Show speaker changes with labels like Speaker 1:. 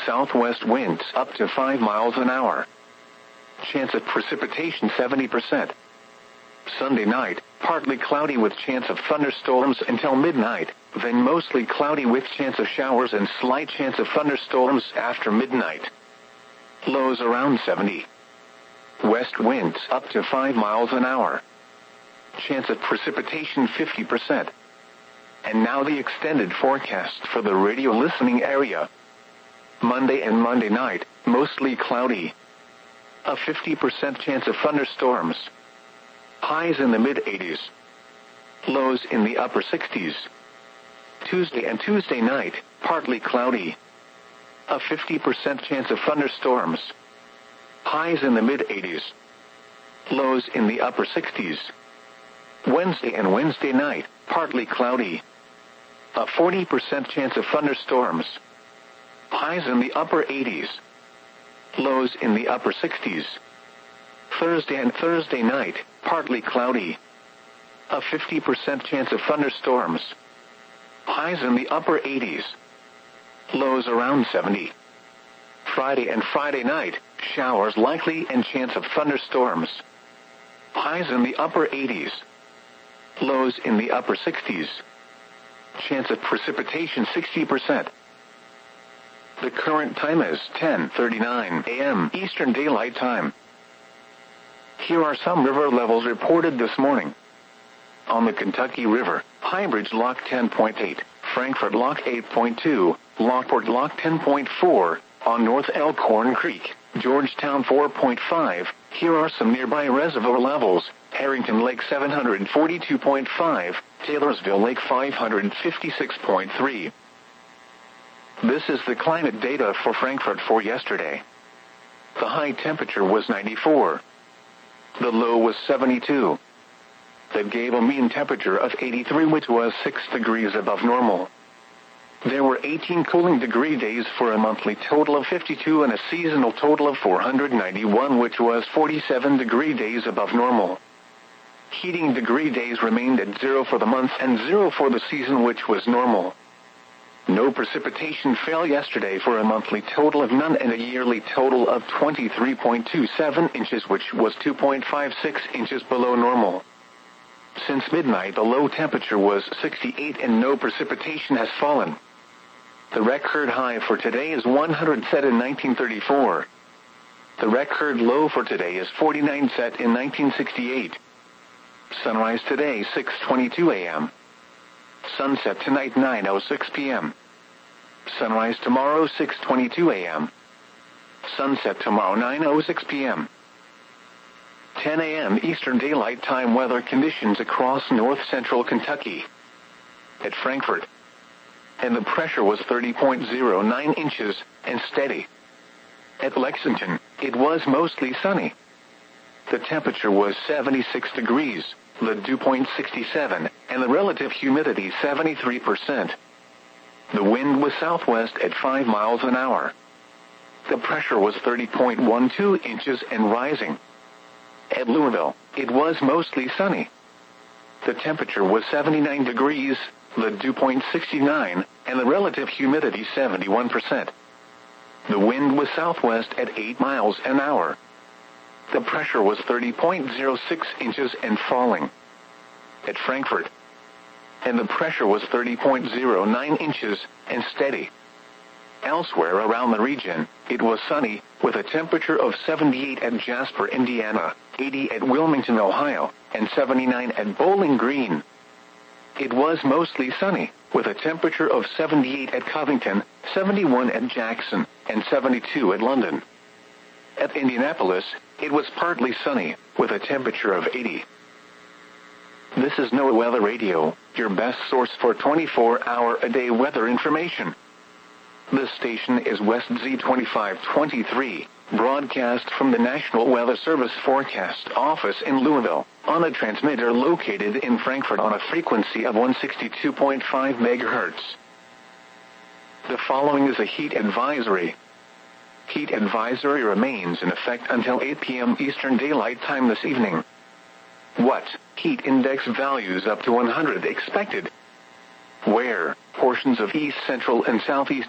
Speaker 1: southwest winds up to 5 miles an hour. Chance of precipitation 70%. Sunday night, partly cloudy with chance of thunderstorms until midnight, then mostly cloudy with chance of showers and slight chance of thunderstorms after midnight. Lows around 70. West winds up to 5 miles an hour. Chance of precipitation 50%. And now the extended forecast for the radio listening area. Monday and Monday night, mostly cloudy. A 50% chance of thunderstorms. Highs in the mid-80s. Lows in the upper 60s. Tuesday and Tuesday night, partly cloudy. A 50% chance of thunderstorms. Highs in the mid-80s. Lows in the upper 60s. Wednesday and Wednesday night, partly cloudy. A 40% chance of thunderstorms. Highs in the upper 80s. Lows in the upper 60s. Thursday and Thursday night, partly cloudy. A 50% chance of thunderstorms. Highs in the upper 80s. Lows around 70. Friday and Friday night, showers likely and chance of thunderstorms. Highs in the upper 80s. Lows in the upper 60s. Chance of precipitation 60%. The current time is 10:39 a.m. Eastern Daylight Time. Here are some river levels reported this morning. On the Kentucky River, Highbridge Lock 10.8, Frankfort Lock 8.2, Lockport Lock 10.4, on North Elkhorn Creek, Georgetown 4.5. Here are some nearby reservoir levels. Harrington Lake 742.5, Taylorsville Lake 556.3. This is the climate data for Frankfort for yesterday. The high temperature was 94. The low was 72. That gave a mean temperature of 83, which was 6 degrees above normal. There were 18 cooling degree days for a monthly total of 52 and a seasonal total of 491, which was 47 degree days above normal. Heating degree days remained at 0 for the month and 0 for the season, which was normal. No precipitation fell yesterday for a monthly total of none and a yearly total of 23.27 inches, which was 2.56 inches below normal. Since midnight, the low temperature was 68 and no precipitation has fallen. The record high for today is 100 set in 1934. The record low for today is 49 set in 1968. Sunrise today 6:22 a.m. Sunset tonight 9:06 p.m. Sunrise tomorrow 6:22 a.m. Sunset tomorrow 9:06 p.m. 10 a.m. Eastern Daylight Time weather conditions across north-central Kentucky. At Frankfort, and the pressure was 30.09 inches and steady. At Lexington, it was mostly sunny. The temperature was 76 degrees, the dew point 67, and the relative humidity 73%. The wind was southwest at 5 miles an hour. The pressure was 30.12 inches and rising. At Louisville, it was mostly sunny. The temperature was 79 degrees, the dew point 69, and the relative humidity 71%. The wind was southwest at 8 miles an hour. The pressure was 30.06 inches and falling. At Frankfort, and the pressure was 30.09 inches and steady. Elsewhere around the region, it was sunny, with a temperature of 78 at Jasper, Indiana, 80 at Wilmington, Ohio, and 79 at Bowling Green. It was mostly sunny, with a temperature of 78 at Covington, 71 at Jackson, and 72 at London. At Indianapolis, it was partly sunny, with a temperature of 80. This is NOAA Weather Radio, your best source for 24-hour-a-day weather information. This station is West Z2523, broadcast from the National Weather Service Forecast Office in Louisville, on a transmitter located in Frankfort on a frequency of 162.5 MHz. The following is a heat advisory. Heat advisory remains in effect until 8 p.m. Eastern Daylight Time this evening. What? Heat index values up to 100 expected. Where? Portions of east central and southeast